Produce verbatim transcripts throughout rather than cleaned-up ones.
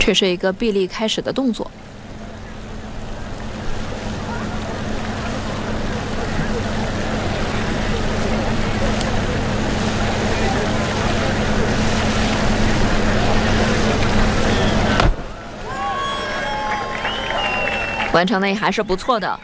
这是一个臂力开始的动作。完成的也还是不错的。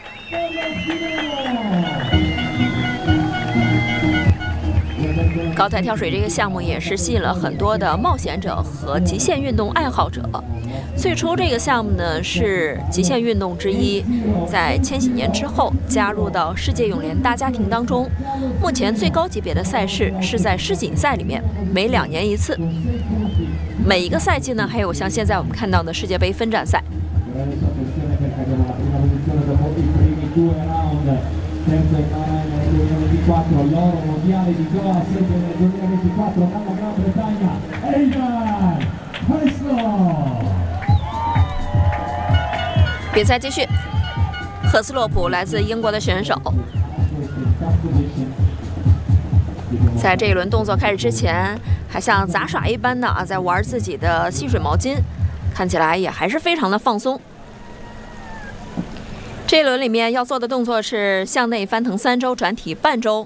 高台跳水这个项目也是吸引了很多的冒险者和极限运动爱好者。最初这个项目呢是极限运动之一，在千禧年之后加入到世界泳联大家庭当中。目前最高级别的赛事是在世锦赛里面，每两年一次。每一个赛季呢，还有像现在我们看到的世界杯分站赛。比赛继续，赫斯洛普来自英国的选手，在这一轮动作开始之前，还像杂耍一般的啊，在玩自己的吸水毛巾，看起来也还是非常的放松。这一轮里面要做的动作是向内翻腾三周，转体半周。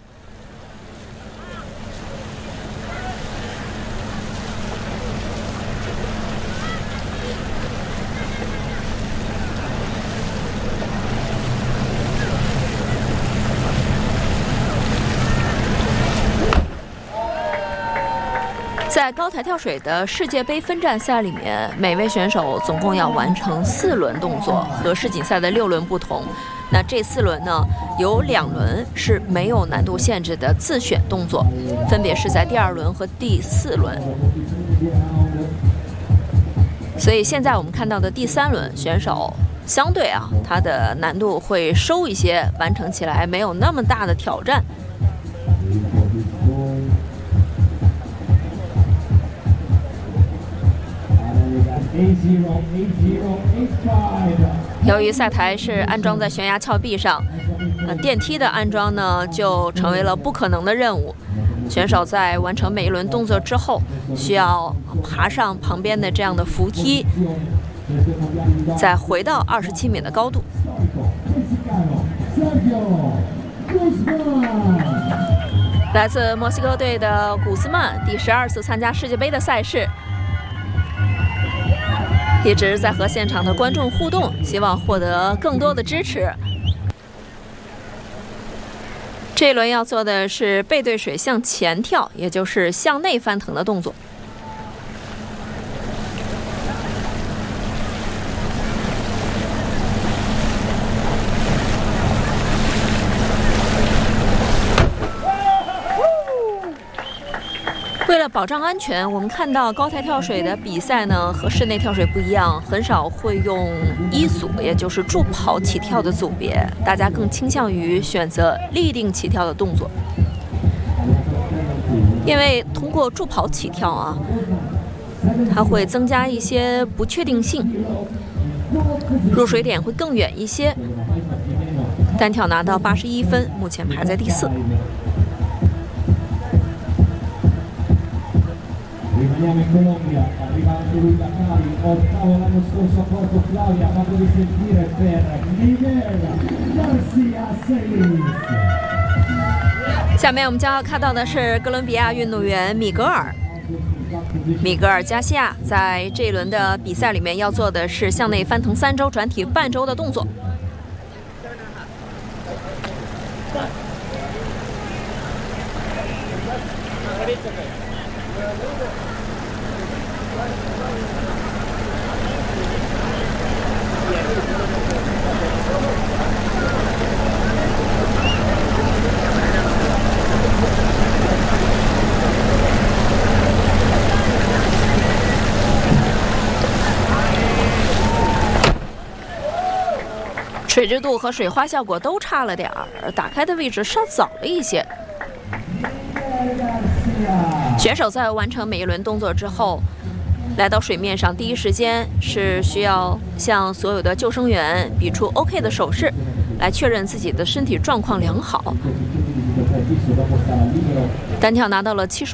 在高台跳水的世界杯分站赛里面，每位选手总共要完成四轮动作，和世锦赛的六轮不同。那这四轮呢，有两轮是没有难度限制的自选动作，分别是在第二轮和第四轮。所以现在我们看到的第三轮选手，相对啊，它的难度会收一些，完成起来没有那么大的挑战。由于赛台是安装在悬崖峭壁上，呃，电梯的安装呢就成为了不可能的任务。选手在完成每一轮动作之后，需要爬上旁边的这样的扶梯，再回到二十七米的高度。来自墨西哥队的古斯曼，第十二次参加世界杯的赛事。一直在和现场的观众互动，希望获得更多的支持。这一轮要做的是背对水向前跳，也就是向内翻腾的动作。为了保障安全，我们看到高台跳水的比赛呢和室内跳水不一样，很少会用一组，也就是助跑起跳的组别，大家更倾向于选择立定起跳的动作。因为通过助跑起跳啊，它会增加一些不确定性，入水点会更远一些。单跳拿到八十一分，目前排在第四。 Rimaniamo in Colombia, arriva anche Luca Cali, ottavo l'anno scorso a Porto Claudia, fatevi sentire per Miguel Garcia Celis。 下面我们将要看到的是哥伦比亚运动员米格尔。米格尔加西亚在这一轮的比赛里面要做的是向内翻腾三周，转体半周的动作。水质度和水花效果都差了点儿，打开的位置稍早了一些。选手在完成每一轮动作之后，来到水面上，第一时间是需要向所有的救生员比出 OK 的手势，来确认自己的身体状况良好。单跳拿到了七十。